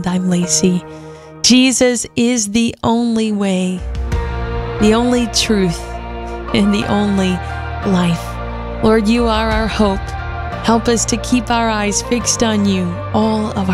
I'm Lacey. Jesus is the only way, the only truth, and the only life. Lord, you are our hope. Help us to keep our eyes fixed on you all of